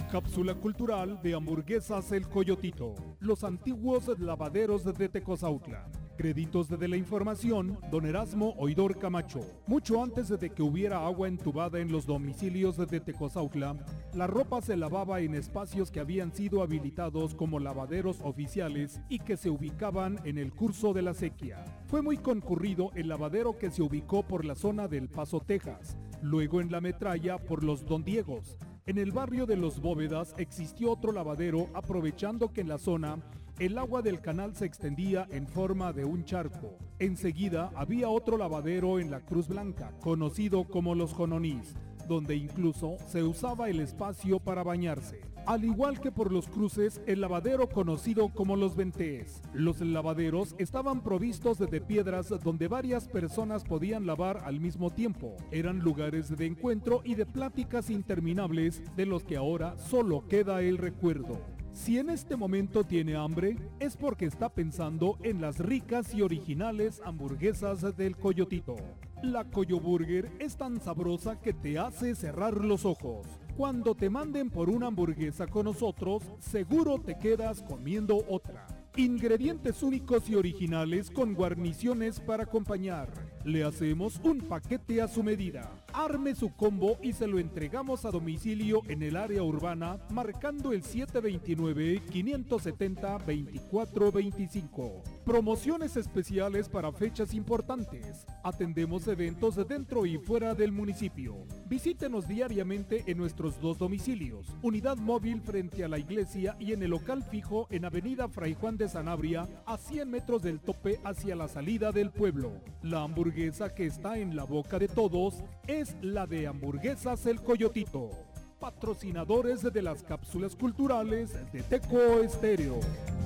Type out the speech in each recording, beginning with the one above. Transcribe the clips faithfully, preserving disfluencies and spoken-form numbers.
Cápsula cultural de Hamburguesas El Coyotito. Los antiguos lavaderos de Tecozautla. Créditos de la información, don Erasmo Oidor Camacho. Mucho antes de que hubiera agua entubada en los domicilios de Tecozautla, la ropa se lavaba en espacios que habían sido habilitados como lavaderos oficiales y que se ubicaban en el curso de la sequía. Fue muy concurrido el lavadero que se ubicó por la zona del Paso, Texas, luego en la Metralla por los Don Diegos. En el barrio de Los Bóvedas existió otro lavadero, aprovechando que en la zona el agua del canal se extendía en forma de un charco. Enseguida había otro lavadero en la Cruz Blanca, conocido como Los Jononís, donde incluso se usaba el espacio para bañarse. Al igual que por los cruces, el lavadero conocido como Los Ventés. Los lavaderos estaban provistos de piedras donde varias personas podían lavar al mismo tiempo. Eran lugares de encuentro y de pláticas interminables de los que ahora solo queda el recuerdo. Si en este momento tiene hambre, es porque está pensando en las ricas y originales hamburguesas del Coyotito. La Coyoburger es tan sabrosa que te hace cerrar los ojos. Cuando te manden por una hamburguesa con nosotros, seguro te quedas comiendo otra. Ingredientes únicos y originales con guarniciones para acompañar. Le hacemos un paquete a su medida. Arme su combo y se lo entregamos a domicilio en el área urbana marcando el siete dos nueve, cinco siete cero, dos cuatro dos cinco. Promociones especiales para fechas importantes. Atendemos eventos dentro y fuera del municipio. Visítenos diariamente en nuestros dos domicilios. Unidad móvil frente a la iglesia y en el local fijo en Avenida Fray Juan de Sanabria, a cien metros del tope hacia la salida del pueblo. La hamburguesa que está en la boca de todos es la de Hamburguesas El Coyotito. Patrocinadores de las cápsulas culturales de Teco Estéreo.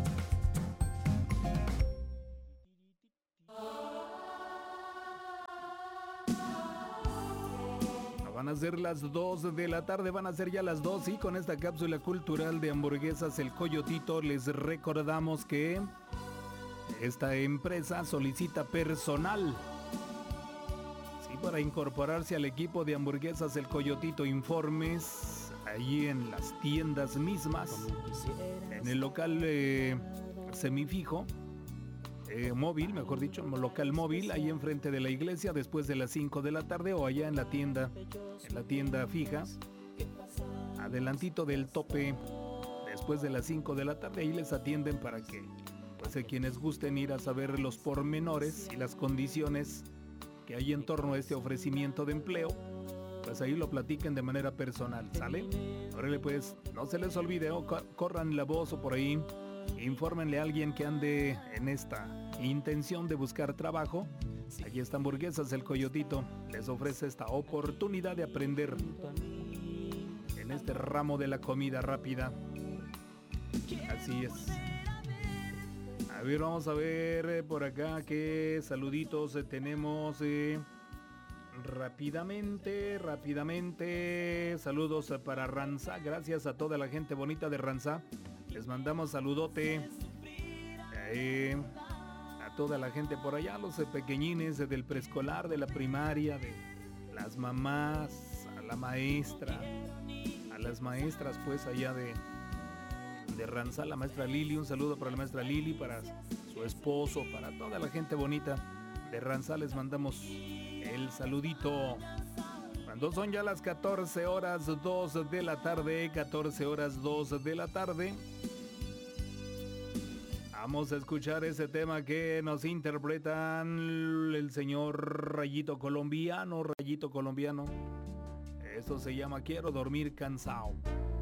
Van a ser las dos de la tarde, van a ser ya las dos y con esta cápsula cultural de Hamburguesas El Coyotito les recordamos que esta empresa solicita personal. Sí, para incorporarse al equipo de Hamburguesas El Coyotito, informes allí en las tiendas mismas, en el local eh, semifijo. Eh, móvil, mejor dicho, local móvil, ahí enfrente de la iglesia después de las cinco de la tarde o allá en la tienda, en la tienda fija, adelantito del tope, después de las cinco de la tarde, ahí les atienden para que, pues, a quienes gusten ir a saber los pormenores y las condiciones que hay en torno a este ofrecimiento de empleo, pues ahí lo platiquen de manera personal, ¿sale? Órale, pues, no se les olvide, oh, corran la voz o por ahí, infórmenle a alguien que ande en esta intención de buscar trabajo. Allí está Hamburguesas El Coyotito, les ofrece esta oportunidad de aprender en este ramo de la comida rápida. Así es. A ver, vamos a ver eh, por acá qué saluditos eh, tenemos. Eh, rápidamente, rápidamente. Saludos eh, para Ranzá. Gracias a toda la gente bonita de Ranzá. Les mandamos saludote. Eh, a toda la gente por allá, los eh, pequeñines eh, del preescolar, de la primaria, de las mamás, a la maestra, a las maestras pues allá de, de Ranzá, la maestra Lili, un saludo para la maestra Lili, para su esposo, para toda la gente bonita de Ranzá, les mandamos el saludito. Cuando son ya las catorce horas dos de la tarde, catorce horas dos de la tarde, vamos a escuchar ese tema que nos interpretan el señor Rayito Colombiano, Rayito Colombiano. Eso se llama Quiero Dormir Cansado.